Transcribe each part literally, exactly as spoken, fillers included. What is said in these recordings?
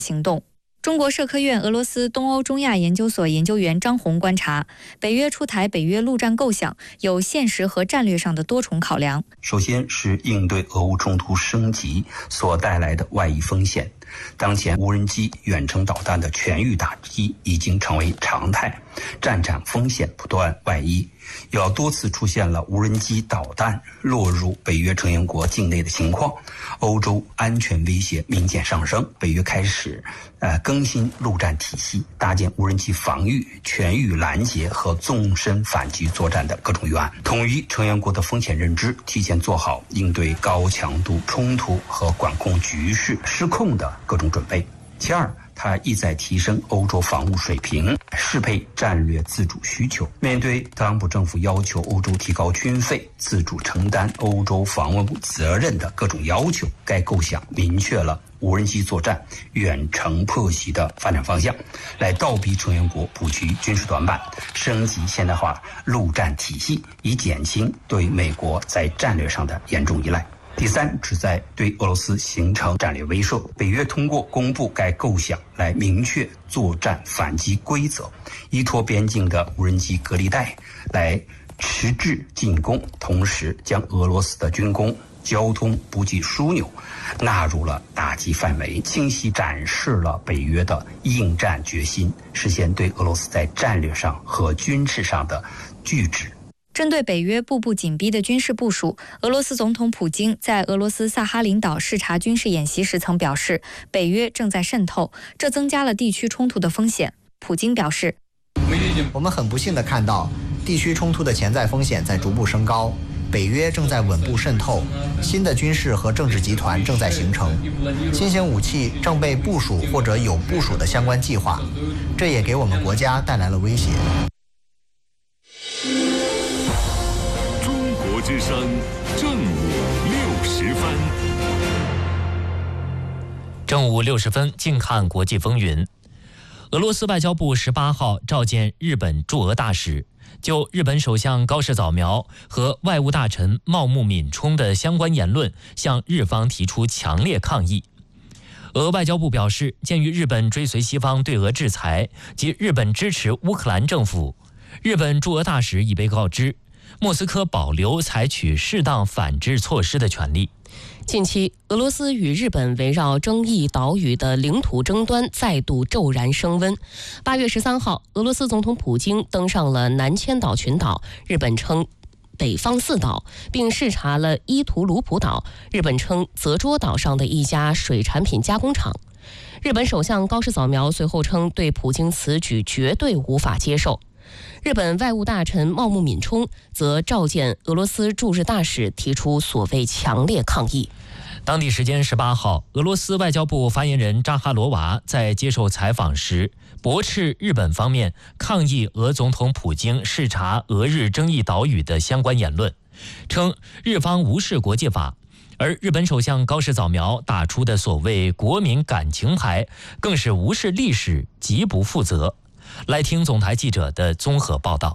行动。中国社科院俄罗斯东欧中亚研究所研究员张红观察，北约出台北约陆战构想有现实和战略上的多重考量。 首先是应对俄乌冲突升级所带来的外溢风险。当前无人机、远程导弹的全域打击已经成为常态，战场风险不断外溢，要多次出现了无人机导弹落入北约成员国境内的情况，欧洲安全威胁明显上升。北约开始呃更新陆战体系，搭建无人机防御、全域拦截和纵深反击作战的各种预案，统一成员国的风险认知，提前做好应对高强度冲突和管控局势失控的各种准备。其二，它意在提升欧洲防务水平，适配战略自主需求。面对特朗普政府要求欧洲提高军费、自主承担欧洲防务责任的各种要求，该构想明确了无人机作战、远程破袭的发展方向，来倒逼成员国补齐军事短板，升级现代化陆战体系，以减轻对美国在战略上的严重依赖。第三，旨在对俄罗斯形成战略威慑。北约通过公布该构想来明确作战反击规则，依托边境的无人机隔离带来迟滞进攻，同时将俄罗斯的军工、交通补给枢纽纳入了打击范围，清晰展示了北约的应战决心，实现对俄罗斯在战略上和军事上的拒止。 针对北约步步紧逼的军事部署，俄罗斯总统普京在俄罗斯萨哈林岛视察军事演习时曾表示，北约正在渗透，这增加了地区冲突的风险。普京表示， 我们很不幸地看到地区冲突的潜在风险在逐步升高，北约正在稳步渗透，新的军事和政治集团正在形成，新型武器正被部署或者有部署的相关计划，这也给我们国家带来了威胁。 之声正午六十分， 正午六十分，静看国际风云。俄罗斯外交部十八号召见日本驻俄大使，就日本首相高市早苗和外务大臣茂木敏充的相关言论，向日方提出强烈抗议。俄外交部表示，鉴于日本追随西方对俄制裁及日本支持乌克兰政府，日本驻俄大使已被告知，莫斯科保留采取适当反制措施的权利。 近期，俄罗斯与日本围绕争议岛屿的领土争端再度骤然升温。八月十三号，俄罗斯总统普京登上了南千岛群岛，日本称北方四岛，并视察了伊图鲁普岛，日本称泽捉岛上的一家水产品加工厂。日本首相高市早苗随后称，对普京此举绝对无法接受。日本外务大臣茂木敏充则召见俄罗斯驻日大使，提出所谓强烈抗议。 当地时间十八号，俄罗斯外交部发言人扎哈罗娃在接受采访时，驳斥日本方面抗议俄总统普京视察俄日争议岛屿的相关言论，称日方无视国际法，而日本首相高市早苗打出的所谓国民感情牌，更是无视历史，极不负责。来听总台记者的综合报道。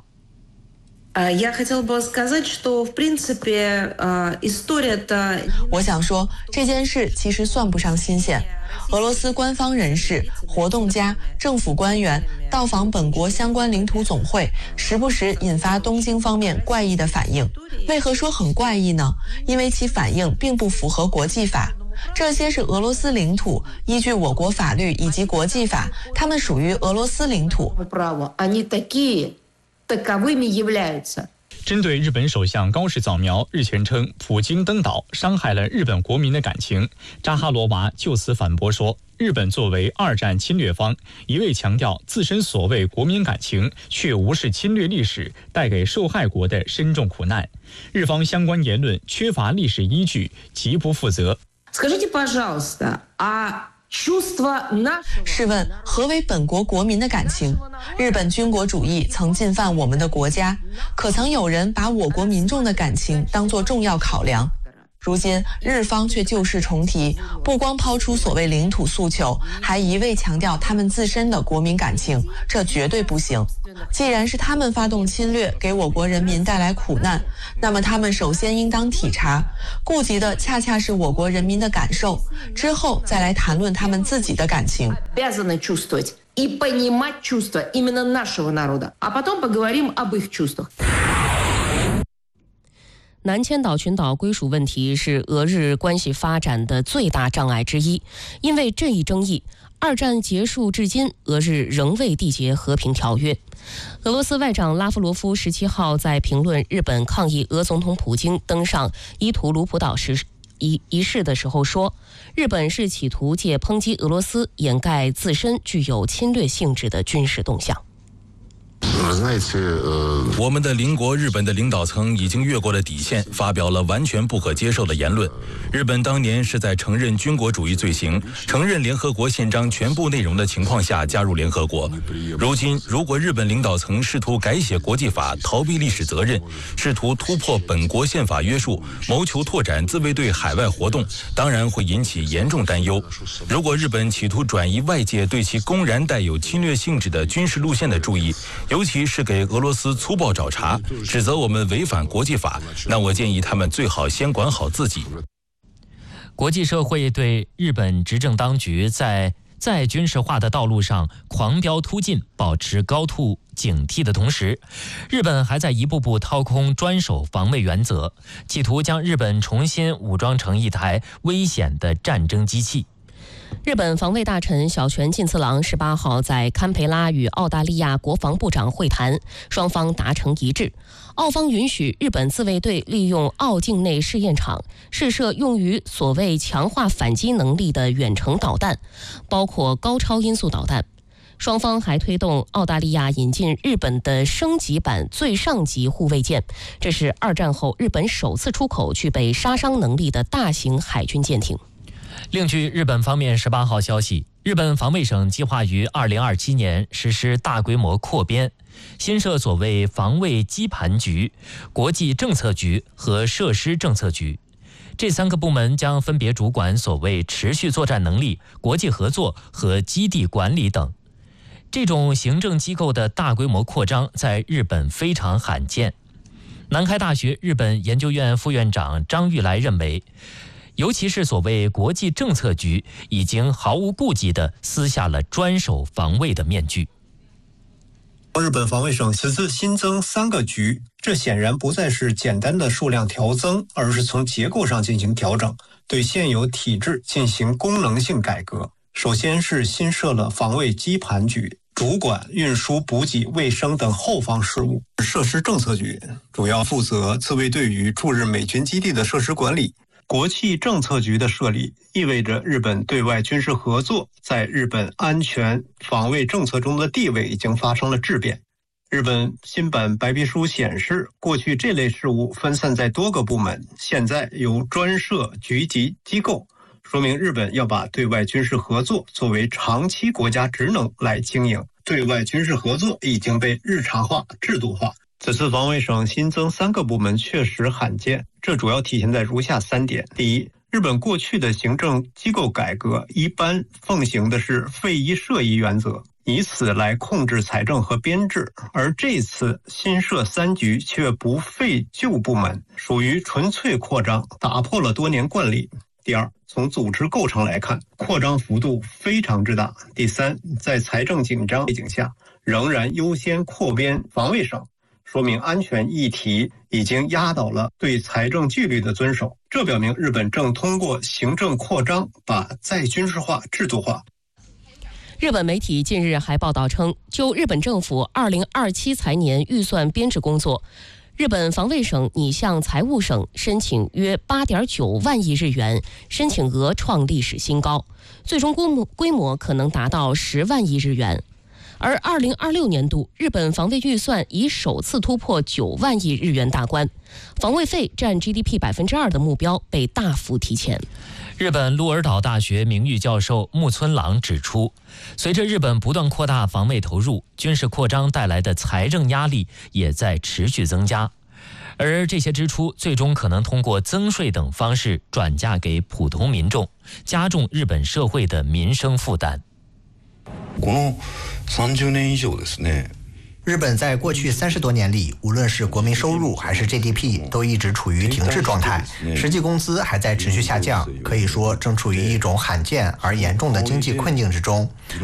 我想说，这件事其实算不上新鲜。俄罗斯官方人士、活动家、政府官员到访本国相关领土总会，时不时引发东京方面怪异的反应。为何说很怪异呢？因为其反应并不符合国际法。这些是俄罗斯领土，依据我国法律以及国际法，它们属于俄罗斯领土。 针对日本首相高市早苗日前称普京登岛伤害了日本国民的感情，扎哈罗娃就此反驳说，日本作为二战侵略方，一味强调自身所谓国民感情，却无视侵略历史带给受害国的深重苦难，日方相关言论缺乏历史依据，极不负责。 试问，何为本国国民的感情？日本军国主义曾进犯我们的国家，可曾有人把我国民众的感情当作重要考量？ 如今日方却旧事重提，不光抛出所谓领土诉求，还一味强调他们自身的国民感情，这绝对不行。既然是他们发动侵略，给我国人民带来苦难，那么他们首先应当体察，顾及的恰恰是我国人民的感受，之后再来谈论他们自己的感情。 И понимать чувства именно нашего народа, а потом поговорим об их чувствах. 南千岛群岛归属问题是俄日关系发展的最大障碍之一，因为这一争议，二战结束至今，俄日仍未缔结和平条约。俄罗斯外长拉夫罗夫十七号在评论日本抗议俄总统普京登上伊图卢普岛时一一事的时候说，日本是企图借抨击俄罗斯掩盖自身具有侵略性质的军事动向。 我们的邻国日本的领导层已经越过了底线，发表了完全不可接受的言论。日本当年是在承认军国主义罪行、承认联合国宪章全部内容的情况下加入联合国。如今，如果日本领导层试图改写国际法、逃避历史责任，试图突破本国宪法约束，谋求拓展自卫队海外活动，当然会引起严重担忧。如果日本企图转移外界对其公然带有侵略性质的军事路线的注意，尤其是给俄罗斯粗暴找茬，指责我们违反国际法，那我建议他们最好先管好自己。 国际社会对日本执政当局在在军事化的道路上狂飙突进保持高度警惕的同时，日本还在一步步掏空专守防卫原则，企图将日本重新武装成一台危险的战争机器。 日本防卫大臣小泉进次郎十八号在堪培拉与澳大利亚国防部长会谈，双方达成一致，澳方允许日本自卫队利用澳境内试验场试射用于所谓强化反击能力的远程导弹，包括高超音速导弹。双方还推动澳大利亚引进日本的升级版最上级护卫舰，这是二战后日本首次出口具备杀伤能力的大型海军舰艇。 另据日本方面十八号消息，日本防卫省计划于二零二七年实施大规模扩编，新设所谓防卫基盘局、国际政策局和设施政策局。这三个部门将分别主管所谓持续作战能力、国际合作和基地管理等。这种行政机构的大规模扩张在日本非常罕见。南开大学日本研究院副院长张玉来认为，尤其是所谓国际政策局已经毫无顾忌地撕下了专守防卫的面具。 日本防卫省此次新增三个局，这显然不再是简单的数量调增，而是从结构上进行调整，对现有体制进行功能性改革。首先是新设了防卫基盘局，主管运输、补给、卫生等后方事务；设施政策局主要负责自卫队与驻日美军基地的设施管理。国际政策局的设立意味着日本对外军事合作在日本安全防卫政策中的地位已经发生了质变。日本新版白皮书显示，过去这类事务分散在多个部门，现在由专设局级机构，说明日本要把对外军事合作作为长期国家职能来经营。对外军事合作已经被日常化、制度化。此次防卫省新增三个部门确实罕见，这主要体现在如下三点：第一，日本过去的行政机构改革一般奉行的是废一设一原则，以此来控制财政和编制，而这次新设三局却不废旧部门，属于纯粹扩张，打破了多年惯例。第二，从组织构成来看，扩张幅度非常之大。第三，在财政紧张背景下，仍然优先扩编防卫省，说明安全议题已经压倒了对财政纪律的遵守，这表明日本正通过行政扩张把再军事化、制度化。 日本媒体近日还报道称，就日本政府二零二七财年预算编制工作，日本防卫省拟向财务省申请约 八点九万亿日元，申请额创历史新高，最终规模规模可能达到十万亿日元。而二零二六年度日本防卫预算已首次突破九万亿日元大关，防卫费占 G D P 百分之二的目标被大幅提前。 日本鹿儿岛大学名誉教授木村朗指出，随着日本不断扩大防卫投入，军事扩张带来的财政压力也在持续增加。 而这些支出最终可能通过增税等方式转嫁给普通民众，加重日本社会的民生负担。 この三十年以上ですね。 日本在过去三十多年里，无论是国民收入还是 G D P， 都一直处于停滞状态，实际工资还在持续下降，可以说正处于一种罕见而严重的经济困境之中。